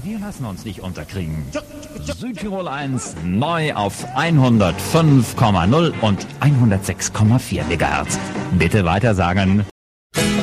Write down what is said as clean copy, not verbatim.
Wir lassen uns nicht unterkriegen. Südtirol 1 neu auf 105,0 und 106,4 MHz. Bitte weitersagen.